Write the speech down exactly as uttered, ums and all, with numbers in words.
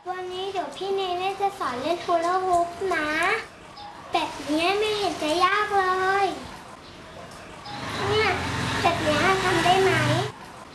วันนี้เดี๋ยวพี่เนเน่จะสอนเล่นฮูลาฮูปนะแบบนี้ไม่เห็นจะยากเลย